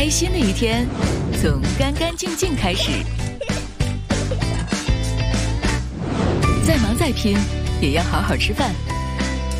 开心的一天从干干净净开始，再忙再拼也要好好吃饭。